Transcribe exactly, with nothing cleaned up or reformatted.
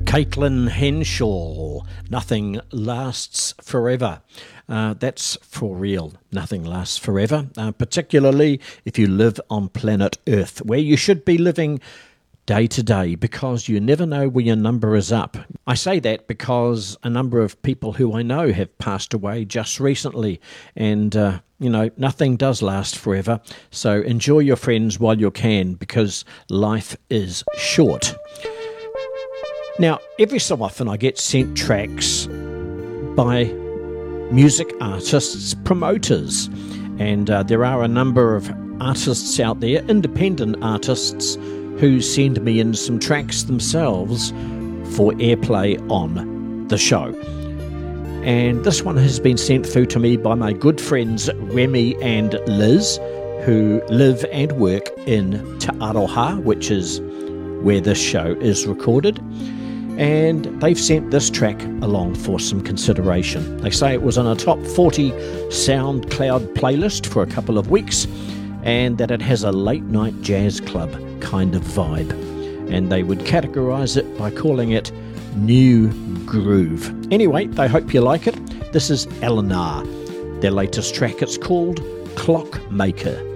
Caitlin Henshaw, Nothing Lasts Forever. Uh, that's for real. Nothing lasts forever, uh, particularly if you live on planet Earth, where you should be living day to day, because you never know when your number is up. I say that because a number of people who I know have passed away just recently, and uh, you know, nothing does last forever, so enjoy your friends while you can, because life is short. Now, every so often I get sent tracks by music artists, promoters, and uh, there are a number of artists out there, independent artists, who send me in some tracks themselves for airplay on the show. And this one has been sent through to me by my good friends Remy and Liz, who live and work in Te Aroha, which is where this show is recorded. And they've sent this track along for some consideration. They say it was on a top forty SoundCloud playlist for a couple of weeks, and that it has a late night jazz club kind of vibe. And they would categorise it by calling it New Groove. Anyway, they hope you like it. This is Eleanor. Their latest track, it's called Clockmaker.